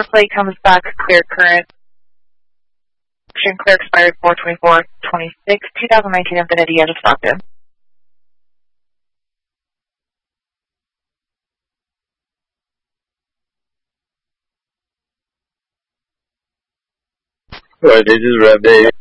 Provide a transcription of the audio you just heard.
plate comes back clear current. Clear expired 4/24/26, 2019 Infiniti out of Stockton. This is Rev Dave.